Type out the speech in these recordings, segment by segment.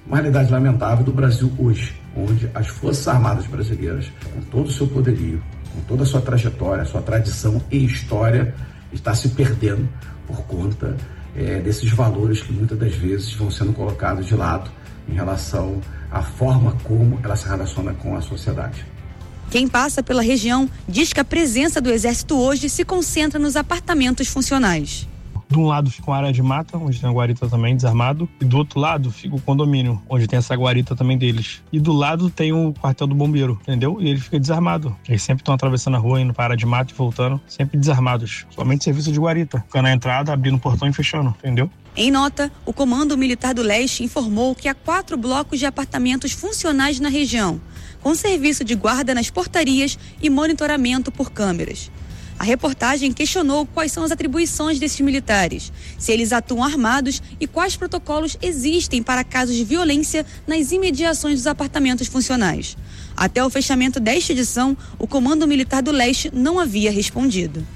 Uma realidade lamentável do Brasil hoje, onde as Forças Armadas brasileiras, com todo o seu poderio, com toda a sua trajetória, sua tradição e história, está se perdendo por conta desses valores que muitas das vezes vão sendo colocados de lado em relação à forma como ela se relaciona com a sociedade. Quem passa pela região diz que a presença do Exército hoje se concentra nos apartamentos funcionais. De um lado fica uma área de mata, onde tem a guarita também, desarmado. E do outro lado fica o condomínio, onde tem essa guarita também deles. E do lado tem o quartel do bombeiro, entendeu? E ele fica desarmado. Eles sempre estão atravessando a rua, indo para a área de mata e voltando, sempre desarmados. Somente serviço de guarita. Fica na entrada, abrindo o portão e fechando, entendeu? Em nota, o Comando Militar do Leste informou que há 4 blocos de apartamentos funcionais na região, com serviço de guarda nas portarias e monitoramento por câmeras. A reportagem questionou quais são as atribuições desses militares, se eles atuam armados e quais protocolos existem para casos de violência nas imediações dos apartamentos funcionais. Até o fechamento desta edição, o Comando Militar do Leste não havia respondido.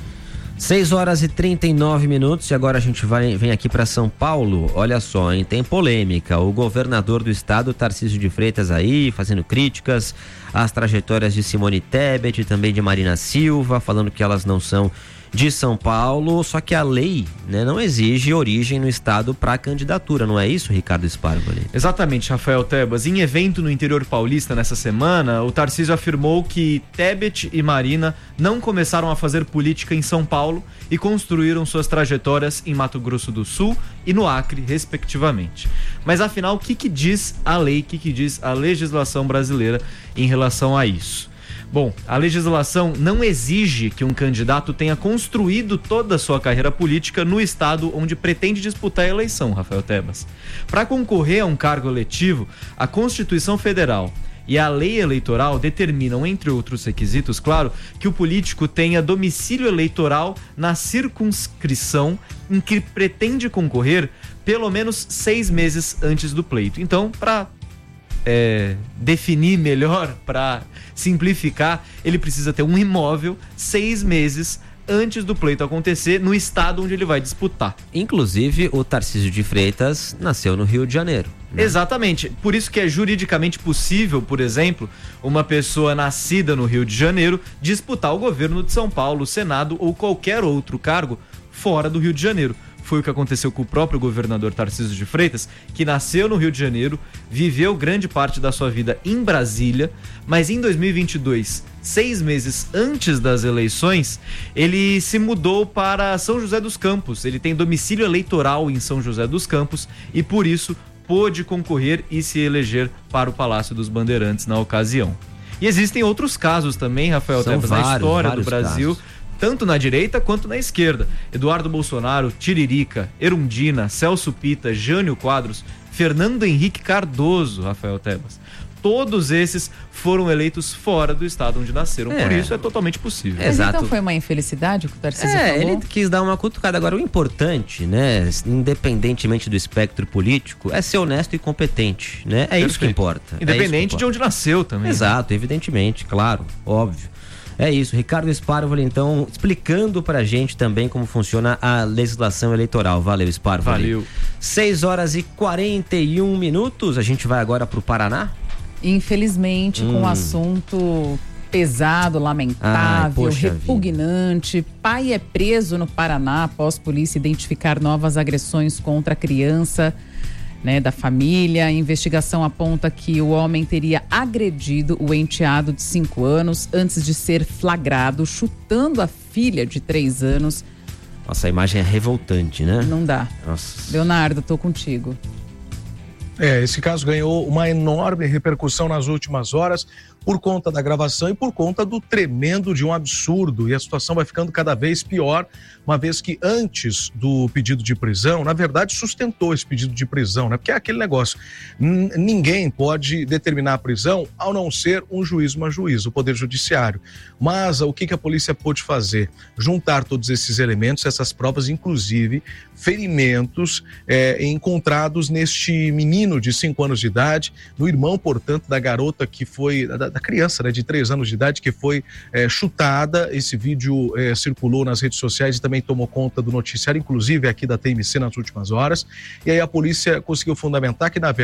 6h39 e agora a gente vem aqui para São Paulo. Olha só, hein? Tem polêmica. O governador do estado, Tarcísio de Freitas, aí fazendo críticas às trajetórias de Simone Tebet e também de Marina Silva, falando que elas não são de São Paulo, só que a lei, né, não exige origem no estado para candidatura, não é isso, Ricardo Sparvoli? Exatamente, Rafael Tebas. Em evento no interior paulista nessa semana, o Tarcísio afirmou que Tebet e Marina não começaram a fazer política em São Paulo e construíram suas trajetórias em Mato Grosso do Sul e no Acre, respectivamente. Mas afinal, o que diz a lei, o que diz a legislação brasileira em relação a isso? Bom, a legislação não exige que um candidato tenha construído toda a sua carreira política no estado onde pretende disputar a eleição, Rafael Tebas. Para concorrer a um cargo eletivo, a Constituição Federal e a lei eleitoral determinam, entre outros requisitos, claro, que o político tenha domicílio eleitoral na circunscrição em que pretende concorrer pelo menos 6 meses antes do pleito. Então, para definir melhor, para simplificar, ele precisa ter um imóvel 6 meses antes do pleito acontecer no estado onde ele vai disputar. Inclusive, o Tarcísio de Freitas nasceu no Rio de Janeiro, né? Exatamente, por isso que é juridicamente possível, por exemplo, uma pessoa nascida no Rio de Janeiro disputar o governo de São Paulo, o Senado ou qualquer outro cargo fora do Rio de Janeiro. Foi o que aconteceu com o próprio governador Tarcísio de Freitas, que nasceu no Rio de Janeiro, viveu grande parte da sua vida em Brasília, mas em 2022, 6 meses antes das eleições, ele se mudou para São José dos Campos. Ele tem domicílio eleitoral em São José dos Campos e, por isso, pôde concorrer e se eleger para o Palácio dos Bandeirantes na ocasião. E existem outros casos também, Rafael Tebas, na história do Brasil, tanto na direita quanto na esquerda. Eduardo Bolsonaro, Tiririca, Erundina, Celso Pitta, Jânio Quadros, Fernando Henrique Cardoso, Rafael Tebas. Todos esses foram eleitos fora do estado onde nasceram. Por isso é totalmente possível. Mas então foi uma infelicidade o que o Tarcísio falou? Ele quis dar uma cutucada. Agora, o importante, né, independentemente do espectro político, é ser honesto e competente, né? É isso que importa. Independente de onde nasceu também. Exato, evidentemente, claro, óbvio. É isso, Ricardo Sparvoli, então, explicando pra gente também como funciona a legislação eleitoral. Valeu, Sparvoli. Valeu. 6h41, a gente vai agora pro Paraná? Infelizmente, com um assunto pesado, lamentável, repugnante. Vida. Pai é preso no Paraná após polícia identificar novas agressões contra a criança, né, da família. A investigação aponta que o homem teria agredido o enteado de 5 anos antes de ser flagrado chutando a filha de 3 anos. Nossa, a imagem é revoltante, né? Não dá. Nossa. Leonardo, tô contigo. Esse caso ganhou uma enorme repercussão nas últimas horas por conta da gravação e por conta do tremendo de um absurdo. E a situação vai ficando cada vez pior, uma vez que antes do pedido de prisão, na verdade sustentou esse pedido de prisão, né? Porque é aquele negócio, ninguém pode determinar a prisão ao não ser um juiz, uma juíza, o Poder Judiciário. Mas o que a polícia pôde fazer? Juntar todos esses elementos, essas provas, inclusive ferimentos encontrados neste menino de 5 anos de idade, no irmão, portanto, da garota que foi, da criança, né, de 3 anos de idade, que foi chutada. Esse vídeo circulou nas redes sociais e também tomou conta do noticiário, inclusive aqui da TMC nas últimas horas. E aí a polícia conseguiu fundamentar que, na verdade,